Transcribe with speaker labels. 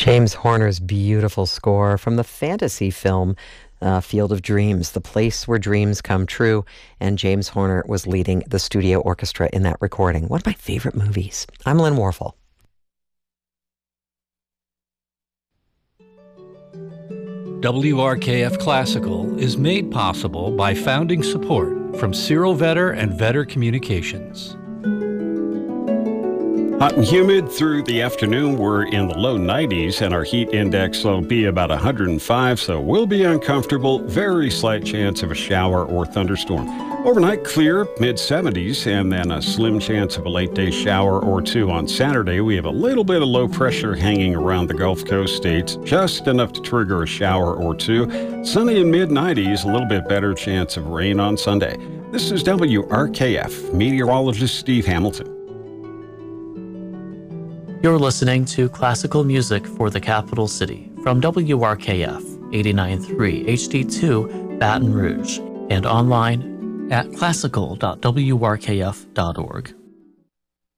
Speaker 1: James Horner's beautiful score from the fantasy film Field of Dreams, the place where dreams come true. And James Horner was leading the studio orchestra in that recording. One of my favorite movies. I'm Lynn Warfel.
Speaker 2: WRKF Classical is made possible by founding support from Cyril Vetter and Vetter Communications.
Speaker 3: Hot and humid through the afternoon. We're in the low 90s, and our heat index will be about 105, so we'll be uncomfortable. Very slight chance of a shower or thunderstorm. Overnight, clear, mid-70s, and then a slim chance of a late-day shower or two on Saturday. We have a little bit of low pressure hanging around the Gulf Coast states, just enough to trigger a shower or two. Sunny in mid-90s, a little bit better chance of rain on Sunday. This is WRKF meteorologist Steve Hamilton.
Speaker 4: You're listening to classical music for the capital city from WRKF 89.3 HD2 Baton Rouge and online at classical.wrkf.org.